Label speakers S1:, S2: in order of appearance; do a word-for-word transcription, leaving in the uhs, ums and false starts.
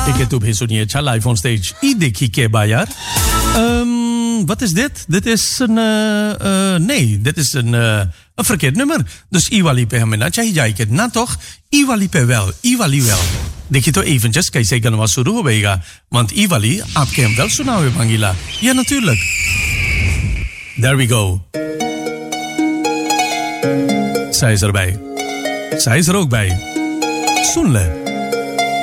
S1: Ik heb toen सुनिए अच्छा live on stage. I देखी के बा यार. Um, wat is dit? Dit is een... Uh, uh, nee, dit is een, uh, een verkeerd nummer. Dus Iwali pe hame na chahiye ke na toch? Iwali pe wel. Iwali wel. देखिए तो eventjes कैसे गनवा शुरू हो गएगा. Want Iwali आपके हम wel सुना हुए Bangila. Ja, natuurlijk. There we go. Zij is erbij. Zij is er ook bij. Zoenle.